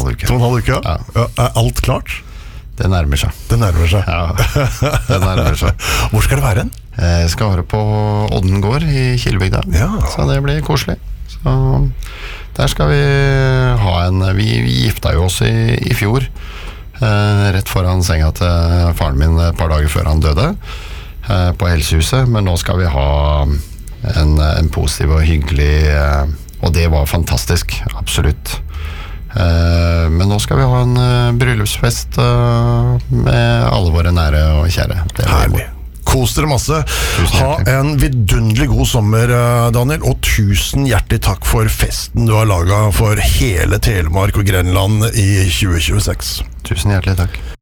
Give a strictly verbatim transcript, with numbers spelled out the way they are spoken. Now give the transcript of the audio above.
halv uke. To og en halv uke, ja. Ja, er alt klart? Det nærmer seg. Det nærmer seg. Ja, det nærmer seg. Hvor skal det være hen? Jeg skal være på Odden gård i Kilebygda, Ja. så det blir koselig. Så der skal vi ha en, vi, vi gifta jo oss i, i fjor, eh, rett foran senga til faren min et par dager før han døde, eh, på Helsehuset, men nå skal vi ha en, en positiv og hyggelig, eh, og det var fantastisk, absolutt. Uh, men nå skal vi ha en uh, bryllupsfest uh, med alle våre nære og kjære. Det Herlig. Kos dere masse. Ha en vidunderlig god sommer, Daniel, og tusen hjertelig takk for festen du har laget for hele Telemark og Grenland i tjue tjueseks. Tusen hjertelig takk.